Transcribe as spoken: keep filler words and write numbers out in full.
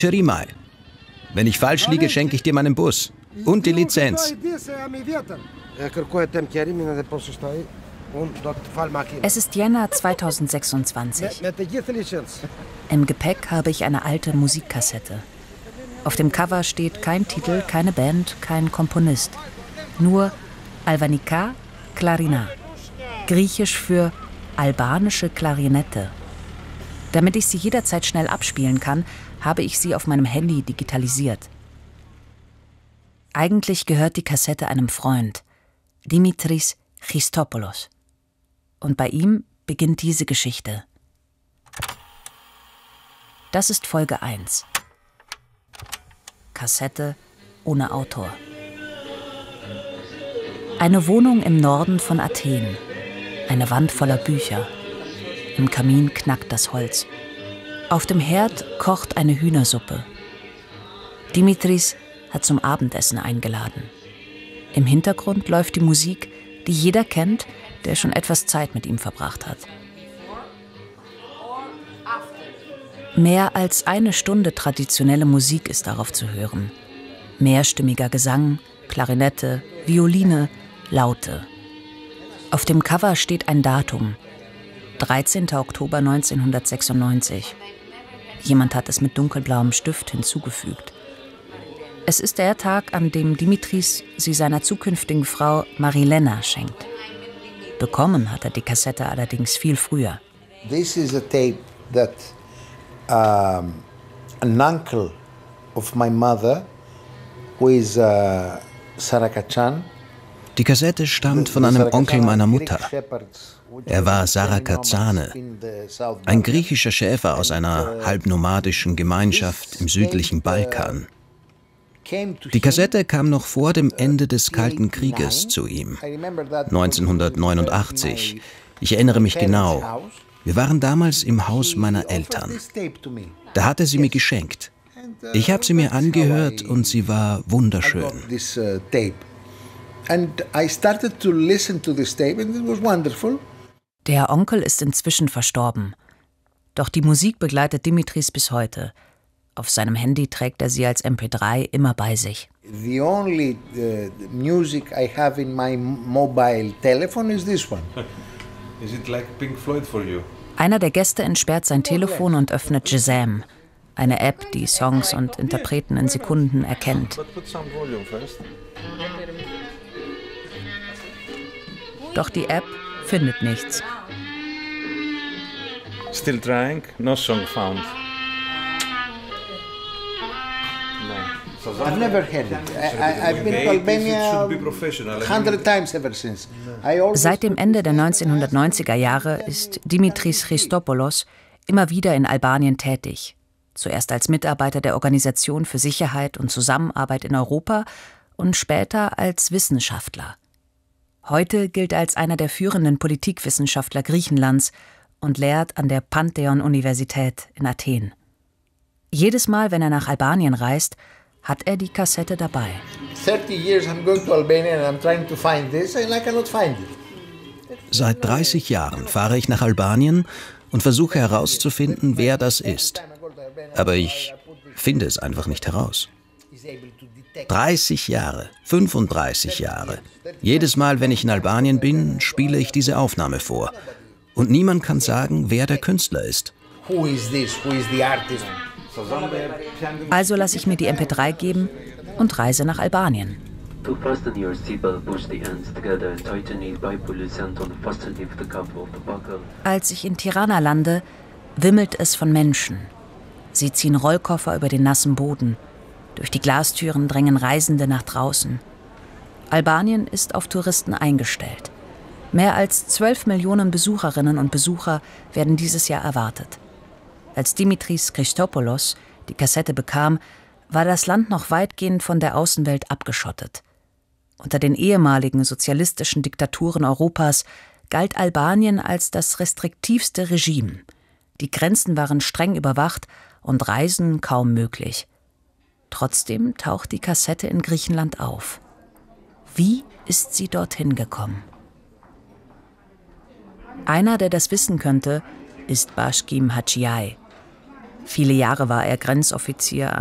Chirimai. Wenn ich falsch liege, schenke ich dir meinen Bus. Und die Lizenz. Es ist Jänner zweitausendsechsundzwanzig. Im Gepäck habe ich eine alte Musikkassette. Auf dem Cover steht kein Titel, keine Band, kein Komponist. Nur Albanika Klarina, griechisch für albanische Klarinette. Damit ich sie jederzeit schnell abspielen kann, habe ich sie auf meinem Handy digitalisiert. Eigentlich gehört die Kassette einem Freund, Dimitris Christopoulos. Und bei ihm beginnt diese Geschichte. Das ist Folge eins. Kassette ohne Autor. Eine Wohnung im Norden von Athen. Eine Wand voller Bücher. Im Kamin knackt das Holz. Auf dem Herd kocht eine Hühnersuppe. Dimitris hat zum Abendessen eingeladen. Im Hintergrund läuft die Musik, die jeder kennt, der schon etwas Zeit mit ihm verbracht hat. Mehr als eine Stunde traditionelle Musik ist darauf zu hören. Mehrstimmiger Gesang, Klarinette, Violine, Laute. Auf dem Cover steht ein Datum. dreizehnter Oktober neunzehnhundertsechsundneunzig. Jemand hat es mit dunkelblauem Stift hinzugefügt. Es ist der Tag, an dem Dimitris sie seiner zukünftigen Frau Marilena schenkt. Bekommen hat er die Kassette allerdings viel früher. This is a tape that um, an uncle of my mother, who is uh, Sarakachan. Die Kassette stammt von einem Onkel meiner Mutter. Er war Sarakazane, ein griechischer Schäfer aus einer halbnomadischen Gemeinschaft im südlichen Balkan. Die Kassette kam noch vor dem Ende des Kalten Krieges zu ihm, neunzehnhundertneunundachtzig. Ich erinnere mich genau. Wir waren damals im Haus meiner Eltern. Da hat er sie mir geschenkt. Ich habe sie mir angehört und sie war wunderschön. Der Onkel ist inzwischen verstorben. Doch die Musik begleitet Dimitris bis heute. Auf seinem Handy trägt er sie als M P drei immer bei sich. The only uh, music I have in my mobile telephone is this one. Is it like Pink Floyd for you? Einer der Gäste entsperrt sein Telefon und öffnet Shazam, eine App, die Songs und Interpreten in Sekunden erkennt. Doch die App findet nichts. Still trying, no song found. I've never heard it. I, I've been to Albania a hundred times ever since. Seit dem Ende der neunzehnhundertneunziger Jahre ist Dimitris Christopoulos immer wieder in Albanien tätig. Zuerst als Mitarbeiter der Organisation für Sicherheit und Zusammenarbeit in Europa und später als Wissenschaftler. Heute gilt er als einer der führenden Politikwissenschaftler Griechenlands und lehrt an der Pantheon-Universität in Athen. Jedes Mal, wenn er nach Albanien reist, hat er die Kassette dabei. Seit dreißig Jahren fahre ich nach Albanien und versuche herauszufinden, wer das ist. Aber ich finde es einfach nicht heraus. dreißig Jahre, fünfunddreißig Jahre. Jedes Mal, wenn ich in Albanien bin, spiele ich diese Aufnahme vor. Und niemand kann sagen, wer der Künstler ist. Who is this? Who is the artist? Also lasse ich mir die M P drei geben und reise nach Albanien. Als ich in Tirana lande, wimmelt es von Menschen. Sie ziehen Rollkoffer über den nassen Boden. Durch die Glastüren drängen Reisende nach draußen. Albanien ist auf Touristen eingestellt. Mehr als zwölf Millionen Besucherinnen und Besucher werden dieses Jahr erwartet. Als Dimitris Christopoulos die Kassette bekam, war das Land noch weitgehend von der Außenwelt abgeschottet. Unter den ehemaligen sozialistischen Diktaturen Europas galt Albanien als das restriktivste Regime. Die Grenzen waren streng überwacht und Reisen kaum möglich. Trotzdem taucht die Kassette in Griechenland auf. Wie ist sie dorthin gekommen? Einer, der das wissen könnte, ist Başkim Haçiai. Viele Jahre war er Grenzoffizier